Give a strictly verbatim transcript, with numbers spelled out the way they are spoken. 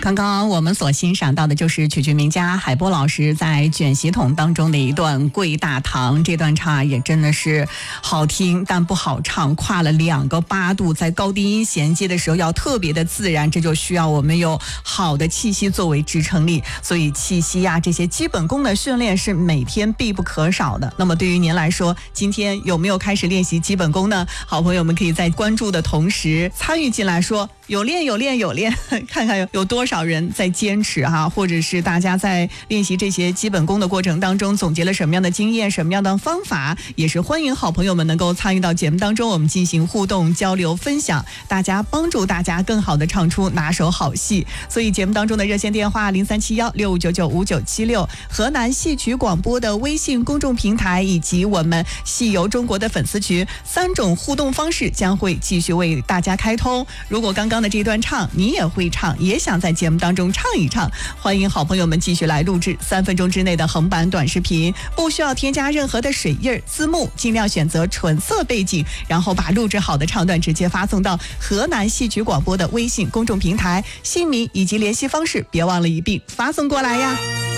刚刚我们所欣赏到的就是曲剧名家海波老师在卷席筒当中的一段《跪大堂》，这段唱也真的是好听但不好唱，跨了两个八度，在高低音衔接的时候要特别的自然，这就需要我们有好的气息作为支撑力，所以气息呀、啊、这些基本功的训练是每天必不可少的。那么对于您来说，今天有没有开始练习基本功呢？好朋友们可以在关注的同时参与进来说有练有练有练，看看有有多少人在坚持哈，或者是大家在练习这些基本功的过程当中总结了什么样的经验，什么样的方法，也是欢迎好朋友们能够参与到节目当中，我们进行互动交流分享，大家帮助大家更好的唱出拿手好戏。所以节目当中的热线电话零三七幺六五九九五九七六，河南戏曲广播的微信公众平台以及我们戏游中国的粉丝群，三种互动方式将会继续为大家开通。如果刚刚的这段唱你也会唱，也想在节目当中唱一唱，欢迎好朋友们继续来录制三分钟之内的横版短视频，不需要添加任何的水印字幕，尽量选择纯色背景，然后把录制好的唱段直接发送到河南戏曲广播的微信公众平台，姓名以及联系方式别忘了一并发送过来呀。